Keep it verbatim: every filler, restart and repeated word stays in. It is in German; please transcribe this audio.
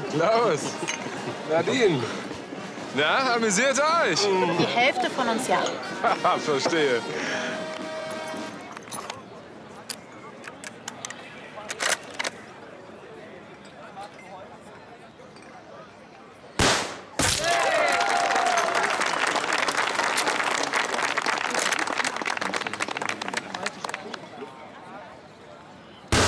Klaus. Nadine. Na, amüsiert euch? Die Hälfte von uns ja. Haha, verstehe.